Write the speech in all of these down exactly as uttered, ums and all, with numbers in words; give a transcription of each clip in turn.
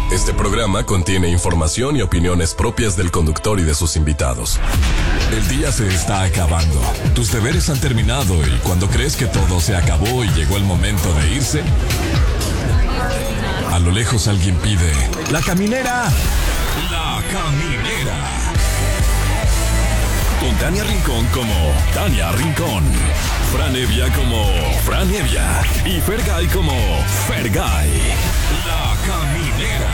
Este programa contiene información y opiniones propias del conductor y de sus invitados. El día se está acabando. Tus deberes han terminado y cuando crees que todo se acabó y llegó el momento de irse, a lo lejos alguien pide: ¡La caminera! ¡La caminera! Con Tania Rincón como Tania Rincón, Fran Evia como Fran Evia y Fergay como Fergay. La caminera.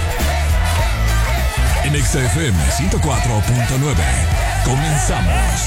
En Exa F M ciento cuatro punto nueve. Comenzamos.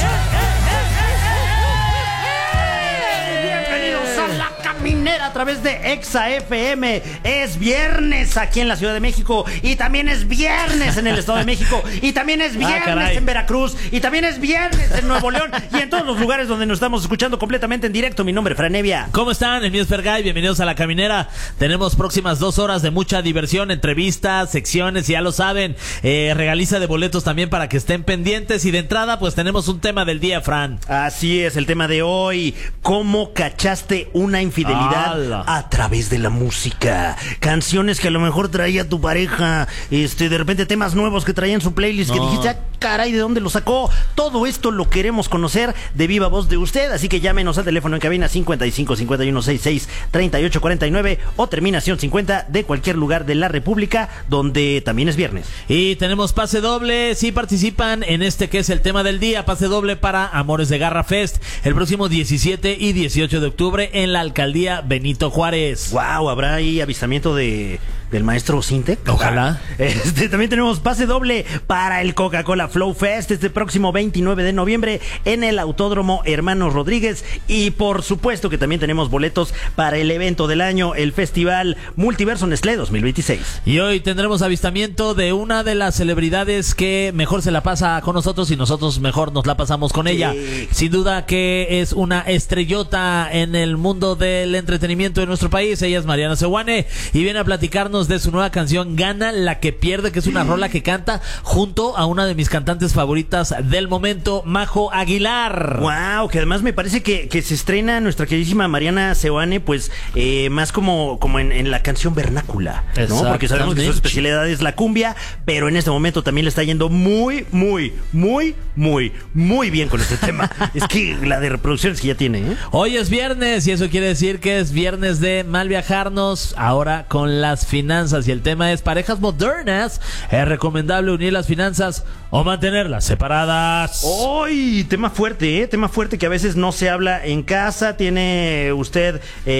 Bienvenidos a La Caminera a través de Exa F M. Es viernes aquí en la Ciudad de México y también es viernes en el Estado de México y también es viernes ah, en Veracruz y también es viernes en Nuevo León y en todos los lugares donde nos estamos escuchando completamente en directo. Mi nombre es Fran Evia. ¿Cómo están? El mío es Fergay. Bienvenidos a La Caminera. Tenemos próximas dos horas de mucha diversión, entrevistas, secciones, y ya lo saben, eh, regaliza de boletos también para que estén pendientes. Y de entrada pues tenemos un tema del día, Fran. Así es, el tema de hoy: ¿cómo cachaste una infidelidad ¡Hala! A través de la música? Canciones que a lo mejor traía tu pareja, este, de repente temas nuevos que traía en su playlist, no. que dijiste, ah, caray, ¿de dónde lo sacó? Todo esto lo queremos conocer de viva voz de usted, así que llámenos al teléfono en cabina cincuenta y cinco, cincuenta y uno, sesenta y seis, treinta y ocho, cuarenta y nueve o terminación cincuenta de cualquier lugar de la República, donde también es viernes. Y tenemos pase doble si participan en este que es el tema del día. Pase doble para Amores de Garra Fest el próximo diecisiete y dieciocho de octubre en la alcaldía Benito Juárez. Wow, ¿habrá ahí avistamiento de del maestro Sintec? Ojalá. Este, también tenemos pase doble para el Coca-Cola Flow Fest este próximo veintinueve de noviembre en el Autódromo Hermanos Rodríguez. Y por supuesto que también tenemos boletos para el evento del año, el Festival Multiverso Nestlé dos mil veintiséis. Y hoy tendremos avistamiento de una de las celebridades que mejor se la pasa con nosotros y nosotros mejor nos la pasamos con sí. ella. Sin duda que es una estrellota en el mundo del entretenimiento de nuestro país. Ella es Mariana Sewane y viene a platicarnos de su nueva canción Gana la que pierde, que es una rola que canta junto a una de mis cantantes favoritas del momento, Majo Aguilar. Wow, que además me parece que, que se estrena nuestra queridísima Mariana Sewane, pues eh, más como, como en, en la canción vernácula, ¿no? Porque sabemos que su especialidad es la cumbia, pero en este momento también le está yendo muy, muy, muy, muy, muy bien con este tema. Es que la de reproducciones que ya tiene, ¿eh? Hoy es viernes y eso quiere decir que es viernes de mal viajarnos, ahora con las finanzas. Y el tema es parejas modernas. ¿Es recomendable unir las finanzas o mantenerlas separadas? ¡Uy! Tema fuerte, ¿eh? Tema fuerte que a veces no se habla en casa. ¿Tiene usted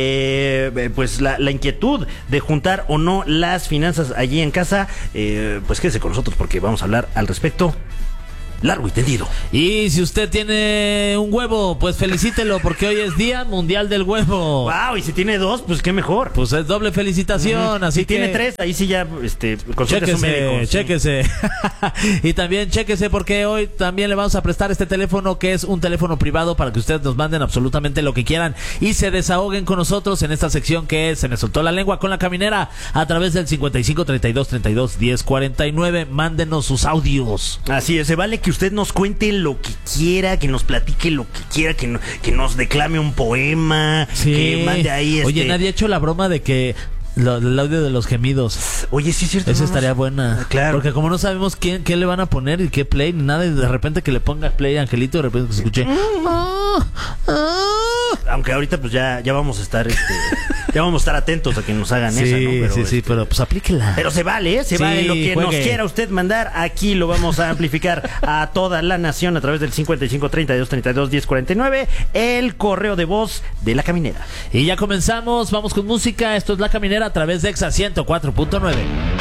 eh, pues la, la inquietud de juntar o no las finanzas allí en casa? Eh, pues quédese con nosotros porque vamos a hablar al respecto largo y tendido. Y si usted tiene un huevo, pues felicítelo porque hoy es Día Mundial del Huevo. Wow, y si tiene dos, pues qué mejor. Pues es doble felicitación, uh-huh. así si que... tiene tres, ahí sí ya, este, consulte a su médico. Chéquese, sí. Y también chéquese porque hoy también le vamos a prestar este teléfono que es un teléfono privado para que ustedes nos manden absolutamente lo que quieran y se desahoguen con nosotros en esta sección que es Se me soltó la lengua con La Caminera a través del cincuenta y cinco, treinta y dos, treinta y dos, diez, cuarenta y nueve. Mándenos sus audios. Así es, se vale que usted nos cuente lo que quiera, que nos platique lo que quiera, que, no, que nos declame un poema, sí. que mande ahí este... Oye, nadie ha hecho la broma de que lo, el audio de los gemidos. Oye, sí es cierto. Esa estaría buena. Ah, claro. Porque como no sabemos quién, qué le van a poner y qué play, ni nada, y de repente que le ponga play Angelito, de repente que se escuche... Ah, ah. Aunque ahorita pues ya, ya vamos a estar este, ya vamos a estar atentos a que nos hagan sí, esa, ¿no? Pero, sí, sí, este, pero pues aplíquela. Pero se vale, ¿eh? Se sí, vale lo que juegue. nos quiera usted mandar. Aquí lo vamos a amplificar a toda la nación a través del cincuenta y cinco, treinta y dos, treinta y dos, diez, cuarenta y nueve, el correo de voz de La Caminera. Y ya comenzamos, vamos con música. Esto es La Caminera a través de Exa ciento cuatro punto nueve.